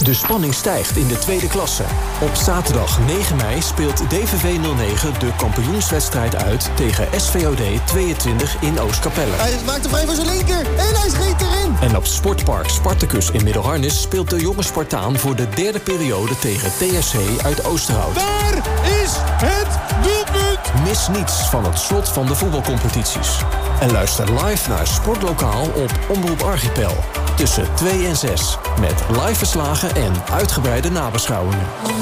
De spanning stijgt in de tweede klasse. Op zaterdag 9 mei speelt DVV 09 de kampioenswedstrijd uit tegen SVOD 22 in Oostkapelle. Hij maakt de vrij voor zijn linker en hij schiet erin. En op Sportpark Spartacus in Middelharnis speelt de jonge Spartaan voor de derde periode tegen TSC uit Oosterhout. Daar is het doelpunt! Mis niets van het slot van de voetbalcompetities. En luister live naar Sportlokaal op Omroep Archipel. Tussen 2 en 6. Met live verslagen en uitgebreide nabeschouwingen.